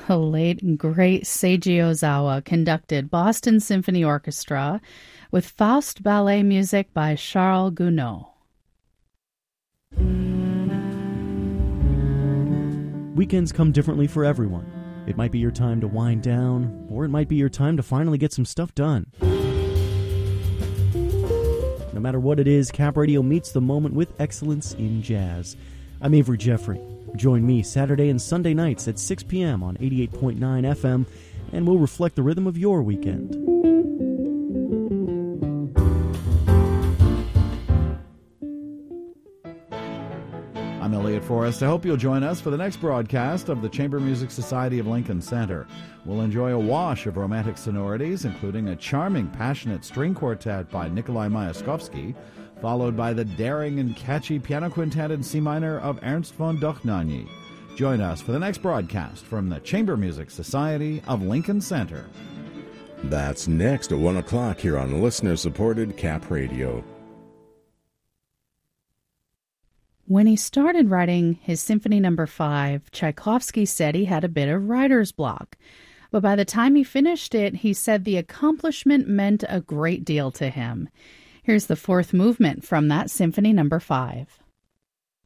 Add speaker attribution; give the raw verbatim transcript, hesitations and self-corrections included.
Speaker 1: The late and great Seiji Ozawa conducted Boston Symphony Orchestra with Faust ballet music by Charles Gounod.
Speaker 2: Weekends come differently for everyone. It might be your time to wind down, or it might be your time to finally get some stuff done. No matter what it is, Cap Radio meets the moment with excellence in jazz. I'm Avery Jeffrey. Join me Saturday and Sunday nights at six p.m. on eighty-eight point nine F M, and we'll reflect the rhythm of your weekend.
Speaker 3: I'm Elliot Forrest. I hope you'll join us for the next broadcast of the Chamber Music Society of Lincoln Center. We'll enjoy a wash of romantic sonorities, including a charming, passionate string quartet by Nikolai Myaskovsky, followed by the daring and catchy piano quintet in C minor of Ernst von Dochnany. Join us for the next broadcast from the Chamber Music Society of Lincoln Center.
Speaker 4: That's next at one o'clock here on listener-supported Cap Radio.
Speaker 1: When he started writing his Symphony Number five, Tchaikovsky said he had a bit of writer's block. But by the time he finished it, he said the accomplishment meant a great deal to him. Here's the fourth movement from that Symphony Number five.